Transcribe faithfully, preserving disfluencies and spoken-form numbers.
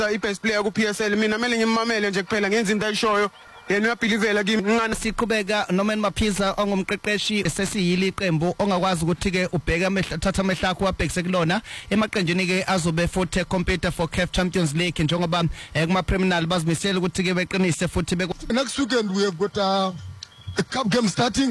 i-best player ku P S L mina kumele ngimamele nje kuphela ngenza into ayishoyo yena uyabhilivela kimi ngani siqhubeka Norman Maphiza ongumqeqeshi sesiyili iqembu ongakwazi ukuthi ke ubheka amehla thatha amehla akho wabhekise kulona emaqenjini ke azobe futhi compete for C A F Champions League njengoba kuma criminal bazimisela ukuthi ke beqinise futhi next weekend we have got a, a cup game starting.